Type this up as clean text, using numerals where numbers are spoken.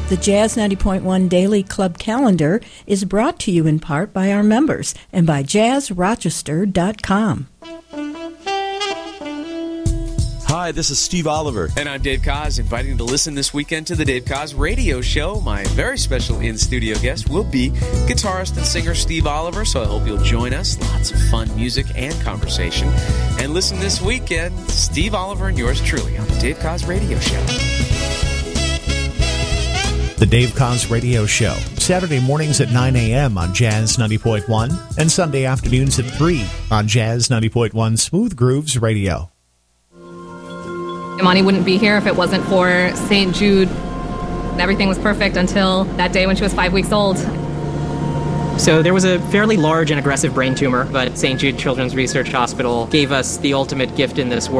The Jazz 90.1 Daily Club Calendar is brought to you in part by our members and by jazzrochester.com. Hi, this is Steve Oliver. And I'm Dave Koz, inviting you to listen this weekend to the Dave Koz Radio Show. My very special in-studio guest will be guitarist and singer Steve Oliver, so I hope you'll join us. Lots of fun music and conversation. And listen this weekend, Steve Oliver and yours truly on the Dave Koz Radio Show. The Dave Koz Radio Show, Saturday mornings at 9 a.m. on Jazz 90.1 and Sunday afternoons at 3 on Jazz 90.1 Smooth Grooves Radio. Imani wouldn't be here if it wasn't for St. Jude. Everything was perfect until that day when she was 5 weeks old. So there was a fairly large and aggressive brain tumor, but St. Jude Children's Research Hospital gave us the ultimate gift in this world.